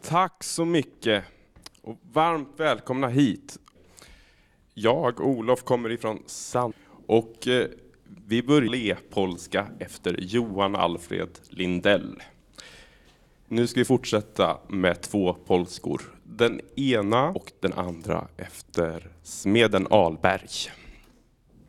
Tack så mycket och varmt välkomna hit. Jag, Olof, kommer ifrån Sand och vi börjar le-polska efter Johan Alfred Lindell. Nu ska vi fortsätta med 2 polskor. Den ena och den andra efter Smeden Ahlberg.